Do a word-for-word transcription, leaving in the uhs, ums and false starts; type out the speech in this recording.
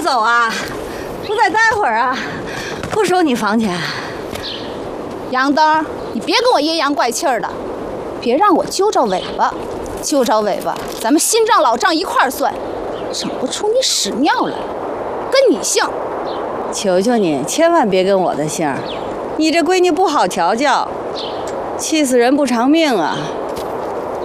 走啊？不再待会儿啊？不收你房钱。 杨灯，你别跟我阴阳怪气儿的，别让我揪着尾巴，揪着尾巴，咱们新账老账一块儿算，整不出你屎尿来，跟你姓。 求求你，千万别跟我的姓，你这闺女不好调教，气死人不偿命啊！